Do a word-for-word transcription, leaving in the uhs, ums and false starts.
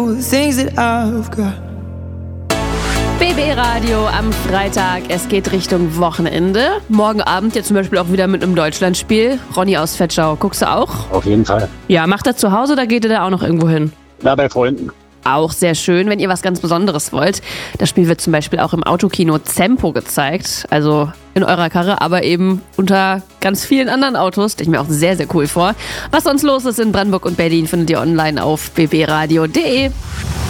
B B Radio am Freitag, es geht Richtung Wochenende. Morgen Abend ja zum Beispiel auch wieder mit einem Deutschlandspiel. Ronny aus Vetschau, guckst du auch? Auf jeden Fall. Ja, macht er zu Hause oder geht ihr da auch noch irgendwo hin? Na, bei Freunden. Auch sehr schön, wenn ihr was ganz Besonderes wollt. Das Spiel wird zum Beispiel auch im Autokino Zempo gezeigt, also in eurer Karre, aber eben unter ganz vielen anderen Autos. Stelle ich mir auch sehr, sehr cool vor. Was sonst los ist in Brandenburg und Berlin, findet ihr online auf b b radio punkt d e.